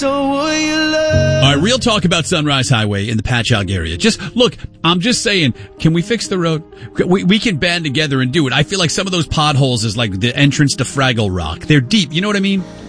So will you love? All right, real talk about Sunrise Highway in the Patchogue area. Look, I'm just saying, can we fix the road? We can band together and do it. I feel like some of those potholes is like the entrance to Fraggle Rock. They're deep, you know what I mean?